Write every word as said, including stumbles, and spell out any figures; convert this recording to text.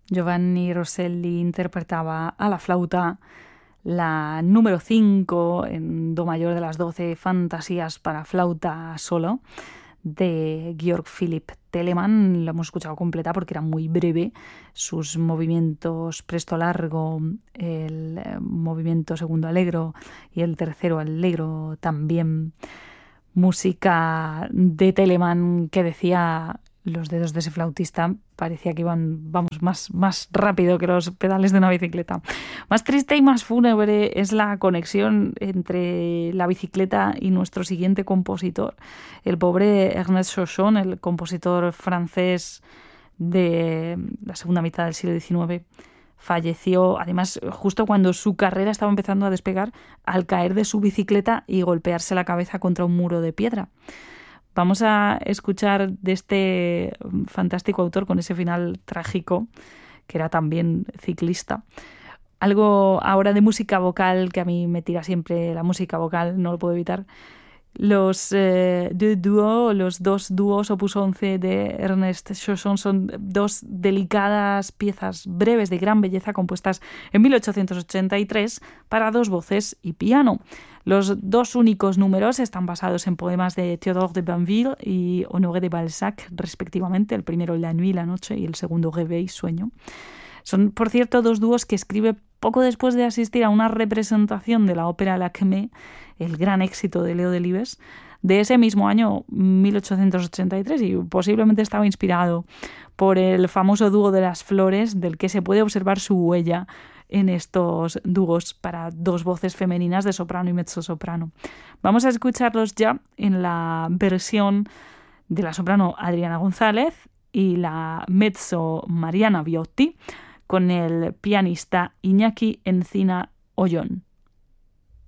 Giovanni Rosselli interpretaba a la flauta la número cinco en Do mayor de las doce fantasías para flauta solo de Georg Philipp Telemann. La hemos escuchado completa porque era muy breve. Sus movimientos presto largo, el movimiento segundo allegro y el tercero allegro también. Música de Telemann que decía, los dedos de ese flautista parecía que iban, vamos, más, más rápido que los pedales de una bicicleta. Más triste y más fúnebre es la conexión entre la bicicleta y nuestro siguiente compositor, el pobre Ernest Chausson, el compositor francés de la segunda mitad del siglo diecinueve. Falleció, además, justo cuando su carrera estaba empezando a despegar, al caer de su bicicleta y golpearse la cabeza contra un muro de piedra. Vamos a escuchar de este fantástico autor con ese final trágico, que era también ciclista. Algo ahora de música vocal, que a mí me tira siempre la música vocal, no lo puedo evitar. Los eh, deux dúos, los dos dúos opus once de Ernest Chausson son dos delicadas piezas breves de gran belleza compuestas en mil ochocientos ochenta y tres para dos voces y piano. Los dos únicos números están basados en poemas de Théodore de Banville y Honoré de Balzac, respectivamente, el primero La nuit, la noche, y el segundo Réveil, sueño. Son, por cierto, dos dúos que escribe poco después de asistir a una representación de la ópera Lakmé, el gran éxito de Leo Delibes, de ese mismo año, mil ochocientos ochenta y tres, y posiblemente estaba inspirado por el famoso dúo de las flores, del que se puede observar su huella en estos dúos para dos voces femeninas de soprano y mezzosoprano. Vamos a escucharlos ya en la versión de la soprano Adriana González y la mezzo Mariana Viotti, con el pianista Iñaki Encina Ollón.